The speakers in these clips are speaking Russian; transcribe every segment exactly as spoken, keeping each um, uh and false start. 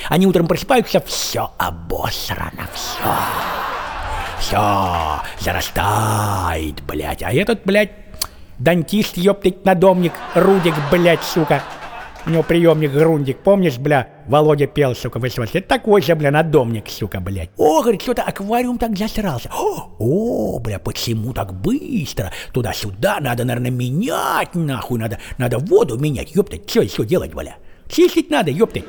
Они утром просыпаются, все обосрано, все. Все зарастает, блядь. А этот, блядь, дантист, ёптать, надомник, Рудик, блядь, сука. У него приемник Грундик, помнишь, бля, Володя пел, сука, восемнадцать. Это такой же, бля, надомник, сука, блядь. О, говорит, что-то аквариум так засрался. О, о, бля, почему так быстро? Туда-сюда надо, наверное, менять, нахуй, надо, надо воду менять, ёптать, что еще делать, бля? Чистить надо, ёптать.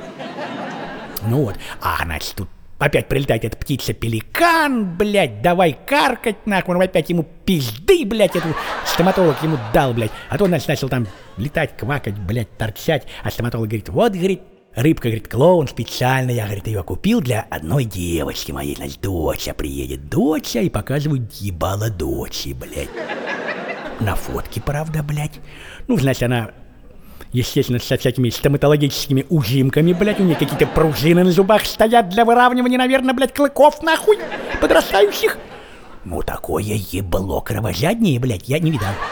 Ну вот, а, значит, тут опять прилетает эта птица-пеликан, блядь, давай каркать, нахуй, он опять ему пизды, блядь, эту стоматолог ему дал, блядь. А то он, значит, начал там летать, квакать, блядь, торчать, а стоматолог говорит, вот, говорит, рыбка, говорит, клоун, специально, я, говорит, ее купил для одной девочки моей, значит, доча приедет, доча, и показывают ебало дочи, блядь. На фотке, правда, блядь. Ну, значит, она... Естественно, со всякими стоматологическими ужимками, блядь, у нее какие-то пружины на зубах стоят для выравнивания, наверное, блядь, клыков, нахуй, подрастающих. Ну, такое ебло кровожаднее, блядь, я не видал.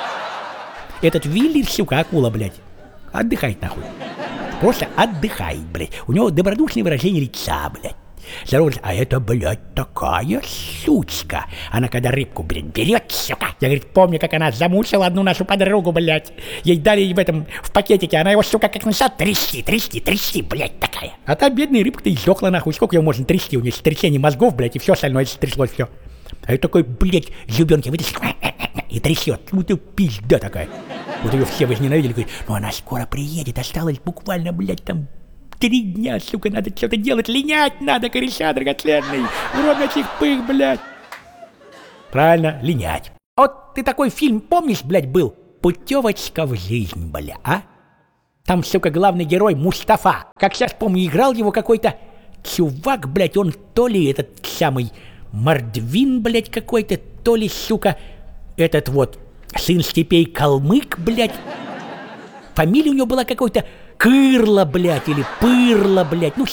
Этот Вилли, сука, акула, блядь, отдыхает, нахуй. Просто отдыхает, блядь. У него добродушное выражение лица, блядь. Здорово, а это, блядь, такая сучка. Она когда рыбку, блядь, берет, сука. Я, говорит, помню, как она замучила одну нашу подругу, блядь. Ей дали в этом, в пакетике, она его, сука, как начала трясти, трясти, трясти, блядь, такая. А та бедная рыбка-то издохла, нахуй. Сколько ее можно трясти? У нее трясение мозгов, блядь, и все остальное тряслось, все. А это такой, блядь, зубенки вытащил и трясет. Ну ты пизда такая. Вот ее все возненавидели, говорят, ну она скоро приедет, осталось буквально, блядь, там... Три дня, сука, надо что-то делать, линять надо, кореша драгоценный, в рот этих пых, блядь. Правильно, линять. Вот ты такой фильм, помнишь, блядь, был? «Путевочка в жизнь», бля, а? Там, сука, главный герой Мустафа. Как сейчас помню, играл его какой-то чувак, блядь, он то ли этот самый Мордвин, блядь, какой-то, то ли, сука, этот вот сын степей калмык, блядь. Фамилия у него была какой-то Кырло, блядь, или Пырло, блядь, ну